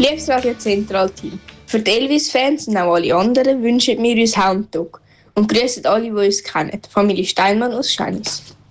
Liebes Radio Zentral-Team, für die Elvis-Fans und auch alle anderen wünschen wir uns Hound Dog und grüßen alle, die uns kennen. Familie Steinmann aus Scheinis.